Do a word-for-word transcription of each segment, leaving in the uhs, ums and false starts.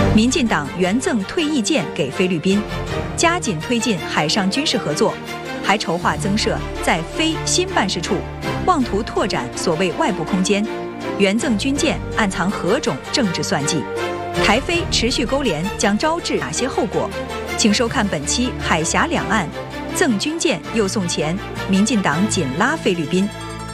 民进党援赠退役舰给菲律宾，加紧推进海上军事合作，还筹划增设在菲新办事处，妄图拓展所谓外部空间。援赠军舰暗藏何种政治算计？台菲持续勾连将招致哪些后果？请收看本期《海峡两岸》，赠军舰又送钱，民进党紧拉菲律宾。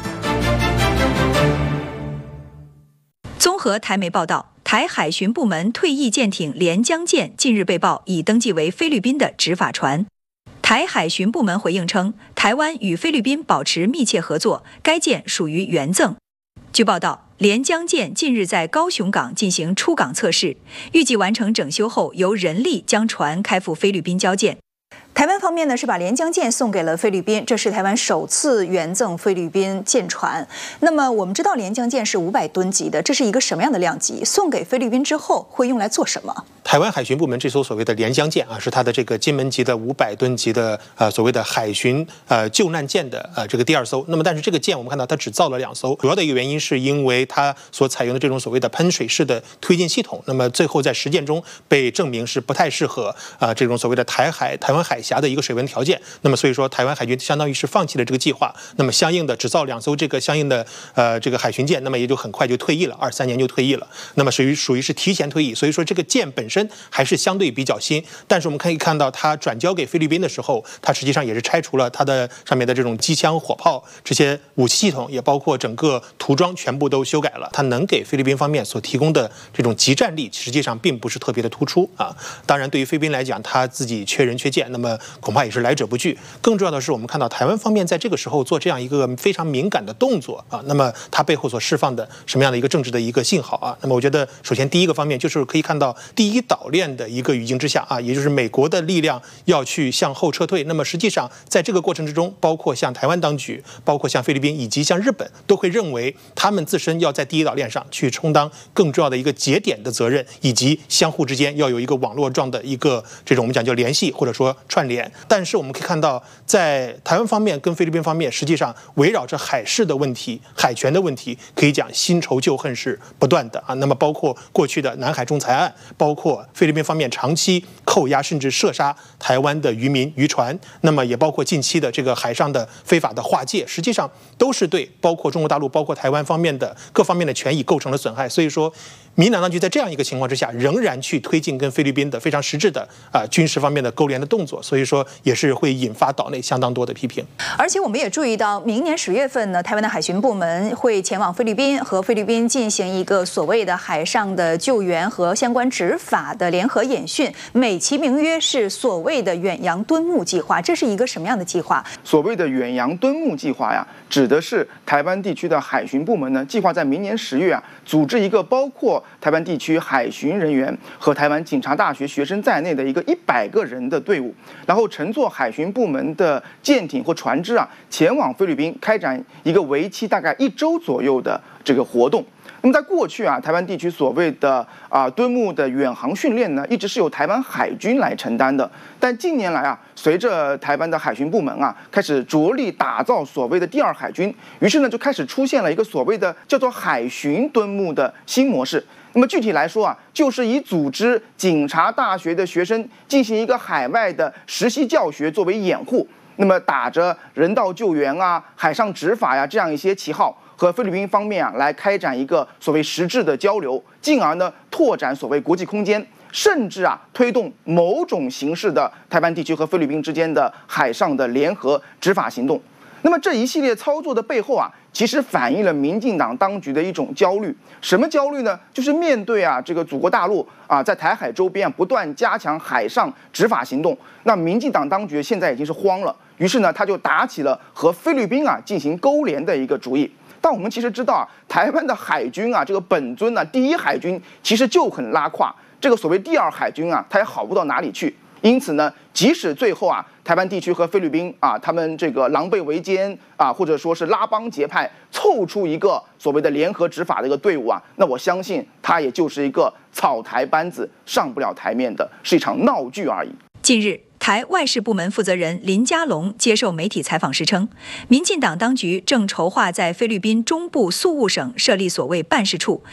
综合台媒报道，台海巡部门退役舰艇连江舰近日被曝已登记为菲律宾的执法船。台海巡部门回应称，台湾与菲律宾保持密切合作，该舰属于援赠。据报道，连江舰近日在高雄港进行出港测试，预计完成整修后，由人力将船开赴菲律宾交舰。台湾方面呢是把连江舰送给了菲律宾，这是台湾首次援赠菲律宾舰船。那么我们知道连江舰是五百吨级的，这是一个什么样的量级？送给菲律宾之后会用来做什么？ 台湾海巡部门这艘所谓的连江舰啊，是它的这个金门级的五百吨级的呃所谓的海巡呃救难舰的呃这个第二艘。那么但是这个舰我们看到它只造了两艘，主要的一个原因是因为它所采用的这种所谓的喷水式的推进系统，那么最后在实践中被证明是不太适合啊、呃、这种所谓的台海台湾海峡的一个水文条件。那么所以说台湾海军相当于是放弃了这个计划，那么相应的只造两艘这个相应的呃这个海巡舰，那么也就很快就退役了，二三年就退役了。那么属于属于是提前退役，所以说这个舰本身还是相对比较新，但是我们可以看到它转交给菲律宾的时候，它实际上也是拆除了它的上面的这种机枪、火炮这些武器系统，也包括整个涂装全部都修改了。它能给菲律宾方面所提供的这种集战力，实际上并不是特别的突出啊。当然，对于菲律宾来讲，它自己缺人缺舰，那么恐怕也是来者不拒。更重要的是，我们看到台湾方面在这个时候做这样一个非常敏感的动作啊，那么它背后所释放的什么样的一个政治的一个信号啊？那么我觉得，首先第一个方面就是可以看到第一岛链的一个语境之下啊，也就是美国的力量要去向后撤退。那么实际上在这个过程之中，包括像台湾当局，包括像菲律宾以及像日本，都会认为他们自身要在第一岛链上去充当更重要的一个节点的责任，以及相互之间要有一个网络状的一个这种我们讲叫联系或者说串联。但是我们可以看到，在台湾方面跟菲律宾方面，实际上围绕着海事的问题、海权的问题，可以讲新仇旧恨是不断的啊。那么包括过去的南海仲裁案，包括菲律宾方面长期扣押甚至射杀台湾的渔民渔船，那么也包括近期的这个海上的非法的划界，实际上都是对包括中国大陆、包括台湾方面的各方面的权益构成了损害。所以说，民进党当局在这样一个情况之下，仍然去推进跟菲律宾的非常实质的啊、呃、军事方面的勾连的动作，所以说也是会引发岛内相当多的批评。 而且我们也注意到，明年十月份呢，台湾的海巡部门会前往菲律宾，和菲律宾进行一个所谓的海上的救援和相关执法的联合演训，美其名曰是所谓的远洋敦睦计划。这是一个什么样的计划？ 所谓的远洋敦睦计划呀，指的是台湾地区的海巡部门呢，计划在明年十月啊，组织一个包括台湾地区海巡人员和台湾警察大学学生在内的一个一百个人的队伍，然后乘坐海巡部门的舰艇或船只啊，前往菲律宾开展一个为期大概一周左右的这个活动。那么在过去啊，台湾地区所谓的啊敦睦的远航训练呢，一直是由台湾海军来承担的。但近年来啊，随着台湾的海巡部门啊开始着力打造所谓的第二海军，于是呢就开始出现了一个所谓的叫做海巡敦睦的新模式。那么具体来说啊，就是以组织警察大学的学生进行一个海外的实习教学作为掩护，那么打着人道救援啊、海上执法呀这样一些旗号，和菲律宾方面啊来开展一个所谓实质的交流，进而呢拓展所谓国际空间，甚至啊推动某种形式的台湾地区和菲律宾之间的海上的联合执法行动。那么这一系列操作的背后啊，其实反映了民进党当局的一种焦虑。什么焦虑呢？就是面对啊这个祖国大陆啊在台海周边啊不断加强海上执法行动，那民进党当局现在已经是慌了，于是呢他就打起了和菲律宾啊进行勾连的一个主意。但我们其实知道啊，台湾的海军啊这个本尊啊第一海军其实就很拉胯，这个所谓第二海军啊它也好不到哪里去。因此呢，即使最后啊，台湾地区和菲律宾啊，他们这个狼狈为奸啊，或者说是拉帮结派，凑出一个所谓的联合执法的一个队伍啊，那我相信它也就是一个草台班子，上不了台面的，是一场闹剧而已。 近日，台外事部门负责人林佳龙接受媒体采访时称，民进党当局正筹划在菲律宾中部宿务省设立所谓办事处，